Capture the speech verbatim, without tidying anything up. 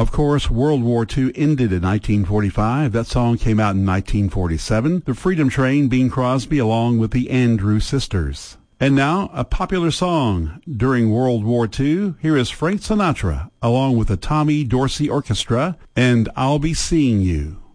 Of course, World War Two ended in nineteen forty-five. That song came out in nineteen forty-seven. The Freedom Train, Bing Crosby, along with the Andrews Sisters. And now, a popular song during World War Two. Here is Frank Sinatra, along with the Tommy Dorsey Orchestra, and I'll Be Seeing You.